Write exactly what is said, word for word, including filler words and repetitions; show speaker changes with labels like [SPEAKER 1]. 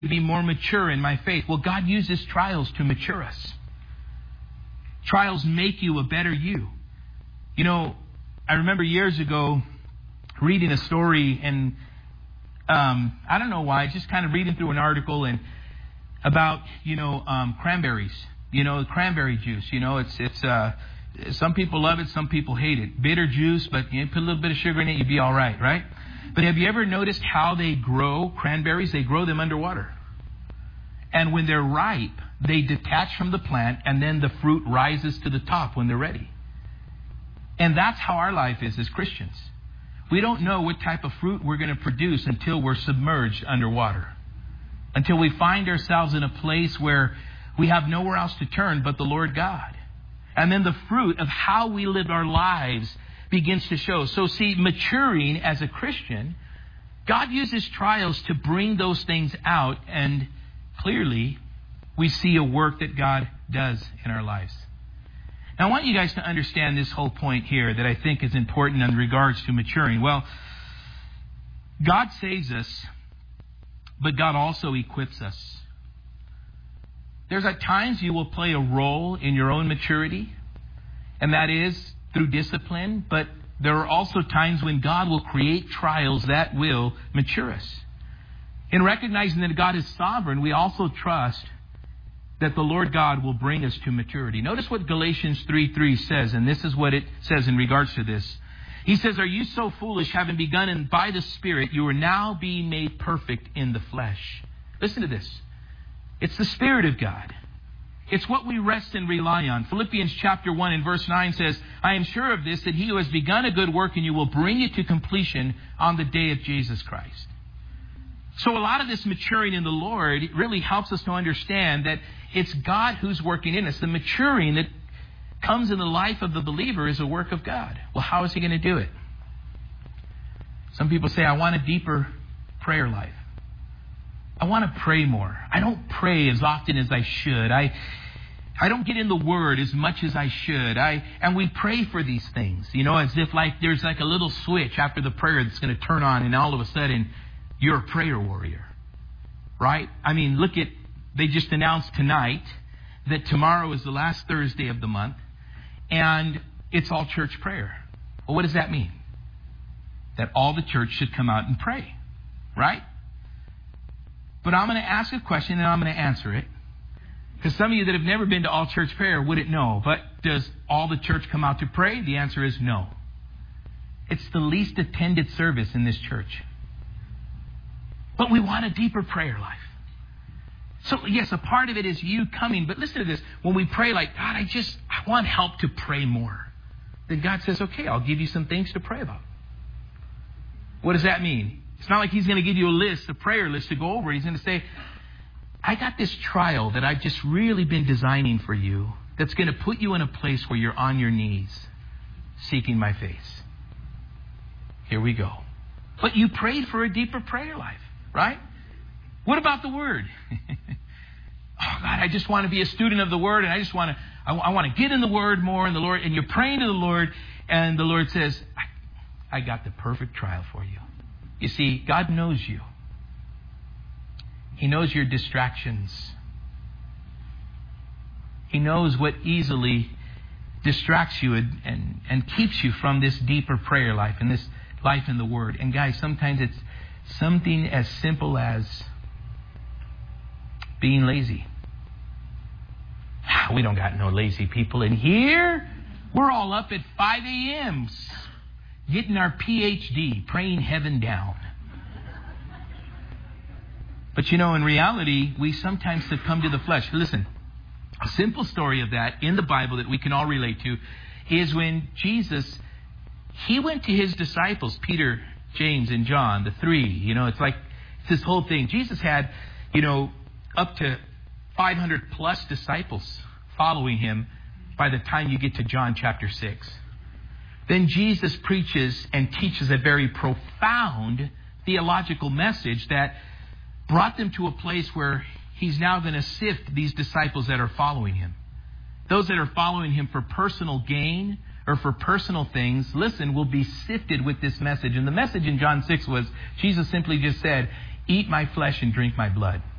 [SPEAKER 1] to be more mature in my faith. Well, God uses trials to mature us. Trials make you a better you. You know, I remember years ago reading a story, and um, I don't know why, just kind of reading through an article and about, you know, um, cranberries. You know, cranberry juice. You know, it's it's uh, some people love it, some people hate it. Bitter juice, but you put a little bit of sugar in it, you'd be all right, right? But have you ever noticed how they grow cranberries? They grow them underwater. And when they're ripe, they detach from the plant, and then the fruit rises to the top when they're ready. And that's how our life is as Christians. We don't know what type of fruit we're going to produce until we're submerged underwater. Until we find ourselves in a place where we have nowhere else to turn but the Lord God. And then the fruit of how we live our lives begins to show. So see, maturing as a Christian, God uses trials to bring those things out, and clearly we see a work that God does in our lives. Now I want you guys to understand this whole point here that I think is important in regards to maturing. Well, God saves us, but God also equips us. There's at times you will play a role in your own maturity, and that is through discipline, but there are also times when God will create trials that will mature us. In recognizing that God is sovereign, we also trust that the Lord God will bring us to maturity. Notice what Galatians three three says, and this is what it says in regards to this. He says, "Are you so foolish, having begun in by the Spirit, you are now being made perfect in the flesh." Listen to this. It's the Spirit of God. It's what we rest and rely on. Philippians chapter one and verse nine says, "I am sure of this, that he who has begun a good work in you will bring it to completion on the day of Jesus Christ." So a lot of this maturing in the Lord really helps us to understand that it's God who's working in us. The maturing that comes in the life of the believer is a work of God. Well, how is he going to do it? Some people say, I want a deeper prayer life. I want to pray more. I don't pray as often as I should. I I don't get in the Word as much as I should. I and we pray for these things, you know, as if like there's like a little switch after the prayer that's going to turn on, and all of a sudden you're a prayer warrior, right? I mean, look at, they just announced tonight that tomorrow is the last Thursday of the month, and it's all church prayer. Well, what does that mean? That all the church should come out and pray, right? But I'm going to ask a question and I'm going to answer it. Because some of you that have never been to all church prayer wouldn't know. But does all the church come out to pray? The answer is no. It's the least attended service in this church. But we want a deeper prayer life. So yes, a part of it is you coming. But listen to this. When we pray like, God, I just, I want help to pray more. Then God says, okay, I'll give you some things to pray about. What does that mean? It's not like he's going to give you a list, a prayer list to go over. He's going to say, I got this trial that I've just really been designing for you that's going to put you in a place where you're on your knees seeking my face. Here we go. But you prayed for a deeper prayer life, right? What about the Word? Oh, God, I just want to be a student of the Word, and I just want to, I, I want to get in the Word more, and the Lord, and you're praying to the Lord, and the Lord says, I, I got the perfect trial for you. You see, God knows you. He knows your distractions. He knows what easily distracts you and, and, and keeps you from this deeper prayer life and this life in the Word. And guys, sometimes it's something as simple as being lazy. We don't got no lazy people in here. We're all up at five a.m. getting our P H D, praying heaven down. But you know, in reality, we sometimes succumb to the flesh. Listen, a simple story of that in the Bible that we can all relate to is when Jesus, he went to his disciples, Peter, James, and John, the three. You know, it's like it's this whole thing. Jesus had, you know, up to five hundred plus disciples following him by the time you get to John chapter six. Then Jesus preaches and teaches a very profound theological message that brought them to a place where he's now going to sift these disciples that are following him. Those that are following him for personal gain or for personal things, listen, will be sifted with this message. And the message in John six was, Jesus simply just said, eat my flesh and drink my blood.